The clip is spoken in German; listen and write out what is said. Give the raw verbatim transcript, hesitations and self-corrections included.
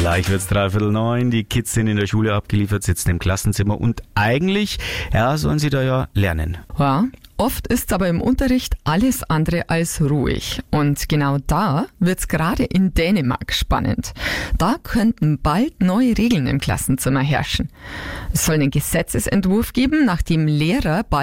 Gleich wird's dreiviertel neun, die Kids sind in der Schule abgeliefert, sitzen im Klassenzimmer und eigentlich, ja, sollen sie da ja lernen. Ja, oft ist aber im Unterricht alles andere als ruhig. Und genau da wird's gerade in Dänemark spannend. Da könnten bald neue Regeln im Klassenzimmer herrschen. Es soll einen Gesetzesentwurf geben, nach dem Lehrer bald